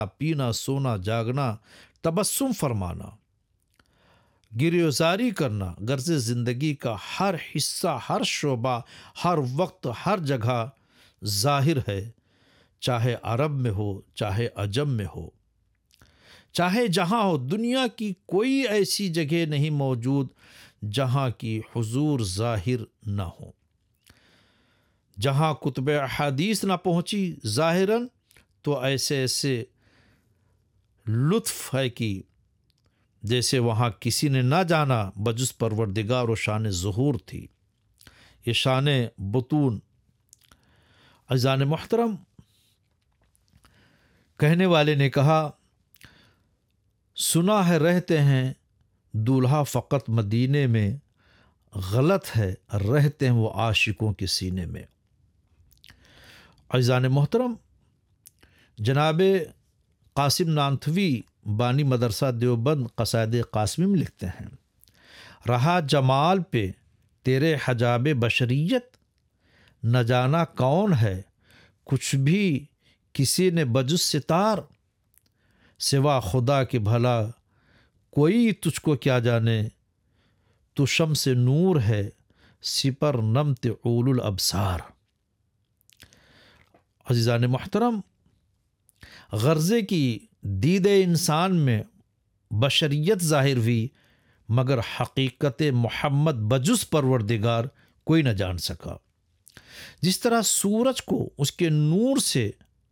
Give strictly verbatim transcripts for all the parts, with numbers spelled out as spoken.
پینا سونا جاگنا تبسم فرمانا گریزاری کرنا غرض زندگی کا ہر حصہ ہر شعبہ ہر وقت ہر جگہ ظاہر ہے، چاہے عرب میں ہو چاہے عجم میں ہو، چاہے جہاں ہو، دنیا کی کوئی ایسی جگہ نہیں موجود جہاں کی حضور ظاہر نہ ہو، جہاں کتب احادیث نہ پہنچی ظاہراً تو ایسے ایسے لطف ہے کہ جیسے وہاں کسی نے نہ جانا بجز پروردگار و شان ظہور تھی۔ یہ شان بطون۔ عزیزان محترم، کہنے والے نے کہا سنا ہے رہتے ہیں دولہا فقط مدینے میں، غلط ہے رہتے ہیں وہ عاشقوں کے سینے میں۔ عزیزان محترم، جناب قاسم نانتھوی بانی مدرسہ دیوبند قصائد قاسمی میں لکھتے ہیں، رہا جمال پہ تیرے حجاب بشریت، نہ جانا کون ہے کچھ بھی کسی نے بجز ستار، سوا خدا کے بھلا کوئی تجھ کو کیا جانے، تو شمس نور ہے سپر نمت اول الابصار۔ عزیزان محترم، غرضے کی دید انسان میں بشریت ظاہر ہوئی، مگر حقیقت محمد بجز پروردگار کوئی نہ جان سکا۔ جس طرح سورج کو اس کے نور سے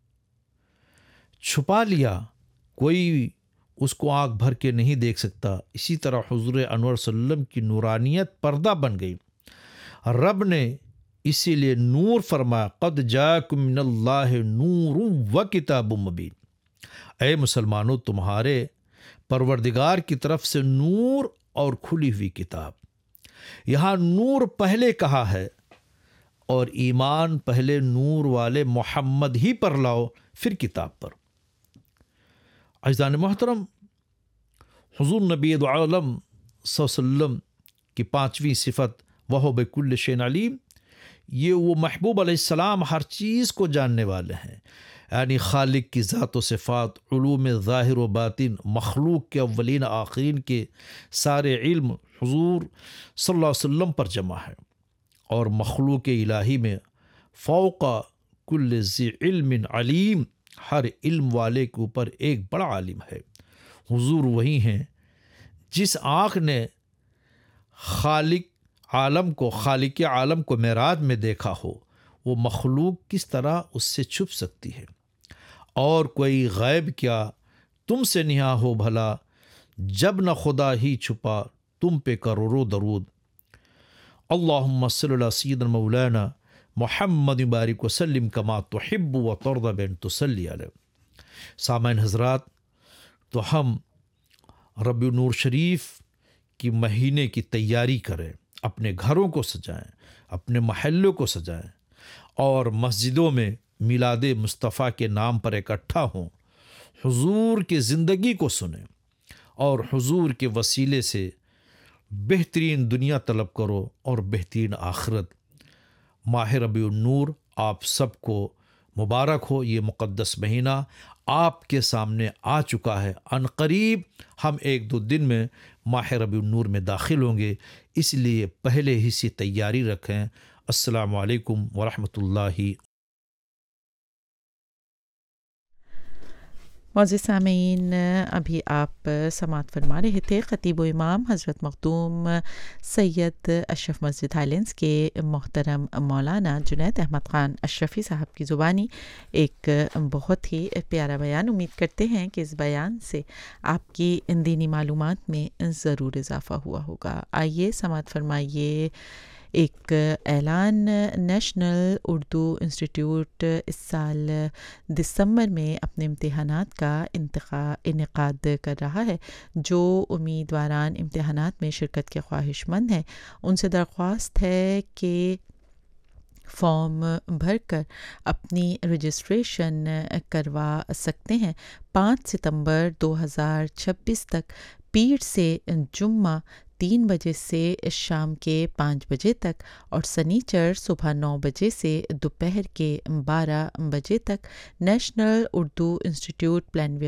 چھپا لیا، کوئی اس کو آنکھ بھر کے نہیں دیکھ سکتا، اسی طرح حضور انور صلی اللہ علیہ وسلم کی نورانیت پردہ بن گئی۔ رب نے اسی لیے نور فرمایا، قد جاءکم من اللہ نور و کتاب مبین۔ اے مسلمانوں، تمہارے پروردگار کی طرف سے نور اور کھلی ہوئی کتاب۔ یہاں نور پہلے کہا ہے، اور ایمان پہلے نور والے محمد ہی پر لاؤ پھر کتاب پر۔ عزیزان محترم، حضور نبی دو عالم صلی اللہ علیہ وسلم کی پانچویں صفت وہو بکل شیء علیم، یہ وہ محبوب علیہ السلام ہر چیز کو جاننے والے ہیں، یعنی خالق کی ذات و صفات، علوم ظاہر و باطن، مخلوق کے اولین آخرین کے سارے علم حضور صلی اللہ علیہ وسلم پر جمع ہے، اور مخلوق الہی میں فوق کل ذی علم علیم، ہر علم والے کے اوپر ایک بڑا عالم ہے۔ حضور وہی ہیں جس آنکھ نے خالق عالم کو خالق عالم کو معراج میں دیکھا ہو، وہ مخلوق کس طرح اس سے چھپ سکتی ہے؟ اور کوئی غیب کیا تم سے نہاں ہو بھلا، جب نہ خدا ہی چھپا تم پہ کروڑوں درود۔ اللہم صلی علی سیدنا مولانا محمد بارک وسلم کما تحب و ترضى بین تصلی علیہ۔ سامعین حضرات، تو ہم ربیع نور شریف کی مہینے کی تیاری کریں، اپنے گھروں کو سجائیں، اپنے محلوں کو سجائیں، اور مسجدوں میں میلاد مصطفیٰ کے نام پر اکٹھا ہوں، حضور کی زندگی کو سنیں، اور حضور کے وسیلے سے بہترین دنیا طلب کرو اور بہترین آخرت۔ ماہ ربیع النور آپ سب کو مبارک ہو۔ یہ مقدس مہینہ آپ کے سامنے آ چکا ہے، عن قریب ہم ایک دو دن میں ماہ ربیع النور میں داخل ہوں گے، اس لیے پہلے ہی سے تیاری رکھیں۔ السلام علیکم ورحمۃ اللہ۔ معزز سامعین، ابھی آپ سماعت فرما رہے تھے خطیب و امام حضرت مخدوم سید اشرف مسجد ہائیلینڈز کے محترم مولانا جنید احمد خان اشرفی صاحب کی زبانی ایک بہت ہی پیارا بیان۔ امید کرتے ہیں کہ اس بیان سے آپ کی دینی معلومات میں ضرور اضافہ ہوا ہوگا۔ آئیے سماعت فرمائیے ایک اعلان۔ نیشنل اردو انسٹیٹیوٹ اس سال دسمبر میں اپنے امتحانات کا انعقاد کر رہا ہے۔ جو امیدواران امتحانات میں شرکت کے خواہش مند ہیں، ان سے درخواست ہے کہ فارم بھر کر اپنی رجسٹریشن کروا سکتے ہیں۔ پانچ ستمبر دو ہزار چھبیس تک پیر سے جمعہ تین بجے سے شام کے پانچ بجے تک اور سنیچر صبح نو بجے سے دوپہر کے بارہ بجے تک نیشنل اردو انسٹیٹیوٹ پلانوی